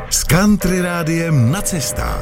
S Country Rádiem na cestách.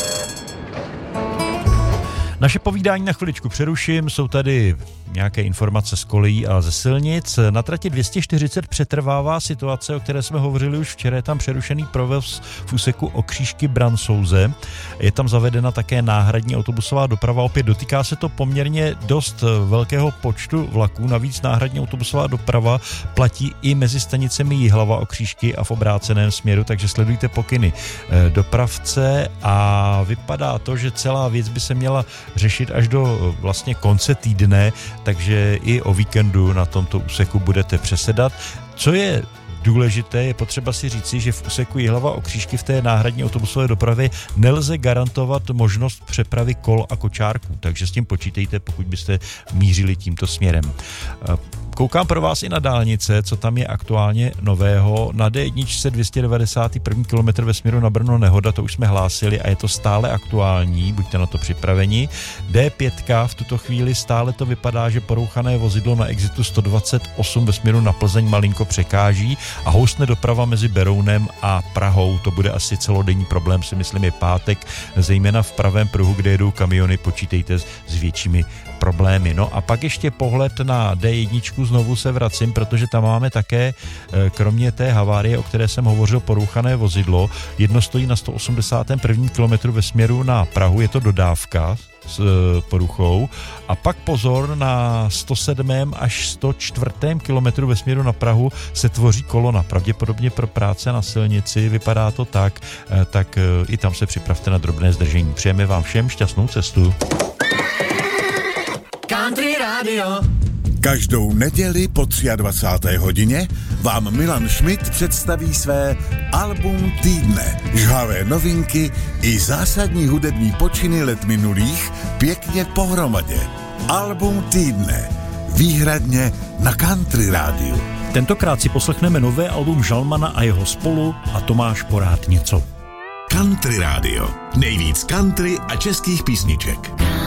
Naše povídání na chviličku přeruším, jsou tady nějaké informace z kolejí a ze silnic. Na trati 240 přetrvává situace, o které jsme hovořili už včera, je tam přerušený provoz v úseku Okřížky Bransouze. Je tam zavedena také náhradní autobusová doprava, opět dotýká se to poměrně dost velkého počtu vlaků, navíc náhradní autobusová doprava platí i mezi stanicemi Jihlava Okřížky a v obráceném směru, takže sledujte pokyny dopravce a vypadá to, že celá věc by se měla řešit až do vlastně konce týdne, takže i o víkendu na tomto úseku budete přesedat. Co je důležité, je potřeba si říci, že v úseku Jihlava Okřížky v té náhradní autobusové dopravě nelze garantovat možnost přepravy kol a kočárků, takže s tím počítejte, pokud byste mířili tímto směrem. Koukám pro vás i na dálnice, co tam je aktuálně nového. Na D1 291. kilometr ve směru na Brno nehoda, to už jsme hlásili a je to stále aktuální, buďte na to připraveni. D5 v tuto chvíli stále to vypadá, že porouchané vozidlo na exitu 128 ve směru na Plzeň malinko překáží a houstne doprava mezi Berounem a Prahou. To bude asi celodenní problém, si myslím, je pátek, zejména v pravém pruhu, kde jedou kamiony, počítejte s většími problémy. No a pak ještě pohled na D1, znovu se vracím, protože tam máme také, kromě té havárie, o které jsem hovořil, porouchané vozidlo. Jedno stojí na 181. kilometru ve směru na Prahu, je to dodávka s poruchou. A pak pozor, na 107. až 104. kilometru ve směru na Prahu se tvoří kolona, pravděpodobně pro práce na silnici, vypadá to tak i tam se připravte na drobné zdržení. Přejeme vám všem šťastnou cestu. Country Radio. Každou neděli po 23. hodině vám Milan Schmidt představí své album týdne. Žhavé novinky i zásadní hudební počiny let minulých pěkně pohromadě. Album týdne. Výhradně na Country Rádiu. Tentokrát si poslechneme nové album Žalmana a jeho spolu a Tomáš Porád něco. Country Radio. Nejvíc country a českých písniček.